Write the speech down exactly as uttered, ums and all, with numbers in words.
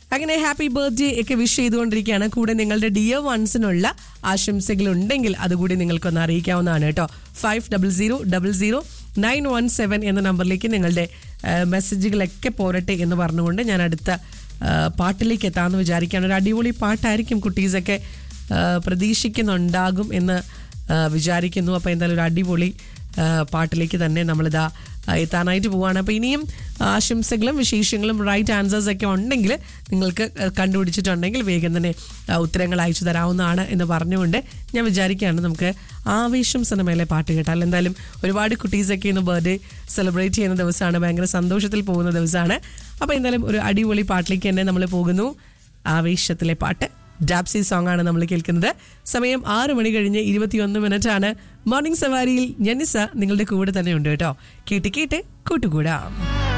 അങ്ങനെ happy birthday ഒക്കെ wish ചെയ്തുകൊണ്ടിരിക്കുകയാണ്. കൂടെ നിങ്ങളുടെ ഡിയർ വൺസിനുള്ള ആശംസകൾ ഉണ്ടെങ്കിൽ അതുകൂടി നിങ്ങൾക്കൊന്ന് അറിയിക്കാവുന്നതാണ് കേട്ടോ. Five double zero double zero nine one seven എന്ന നമ്പറിലേക്ക് നിങ്ങളുടെ മെസ്സേജുകളൊക്കെ പോരട്ടെ എന്ന് പറഞ്ഞുകൊണ്ട് ഞാൻ അടുത്ത പാട്ടിലേക്ക് എത്താമെന്ന് വിചാരിക്കുകയാണ്. ഒരു അടിപൊളി പാട്ടായിരിക്കും കുട്ടീസൊക്കെ പ്രതീക്ഷിക്കുന്നുണ്ടാകും എന്ന് വിചാരിക്കുന്നു. അപ്പോൾ എന്തായാലും ഒരു അടിപൊളി പാട്ടിലേക്ക് തന്നെ നമ്മളിതാ എത്താനായിട്ട് പോവുകയാണ്. അപ്പോൾ ഇനിയും ആശംസകളും വിശേഷങ്ങളും റൈറ്റ് ആൻസേഴ്സ് ഒക്കെ ഉണ്ടെങ്കിൽ നിങ്ങൾക്ക് കണ്ടുപിടിച്ചിട്ടുണ്ടെങ്കിൽ വേഗം തന്നെ ഉത്തരങ്ങൾ അയച്ചു തരാവുന്നതാണ് എന്ന് പറഞ്ഞുകൊണ്ട് ഞാൻ വിചാരിക്കുകയാണ് നമുക്ക് ആവേശം സിനിമയിലെ പാട്ട് കേട്ടാൽ. എന്തായാലും ഒരുപാട് കുട്ടീസൊക്കെ ഇന്ന് ബർത്ത്ഡേ സെലിബ്രേറ്റ് ചെയ്യുന്ന ദിവസമാണ്, ഭയങ്കര സന്തോഷത്തിൽ പോകുന്ന ദിവസമാണ്. അപ്പോൾ എന്തായാലും ഒരു അടിപൊളി പാട്ടിലേക്ക് തന്നെ നമ്മൾ പോകുന്നു. ആവേശത്തിലെ പാട്ട് ഡാപ്സി സോങ് ആണ് നമ്മൾ കേൾക്കുന്നത്. സമയം ആറ് മണി കഴിഞ്ഞ് ഇരുപത്തിയൊന്ന് മിനിറ്റ് ആണ്. മോർണിംഗ് സവാരിയിൽ ഞനിസ നിങ്ങളുടെ കൂടെ തന്നെ ഉണ്ട് കേട്ടോ. കേട്ട് കേട്ട് കൂട്ടുകൂടാം.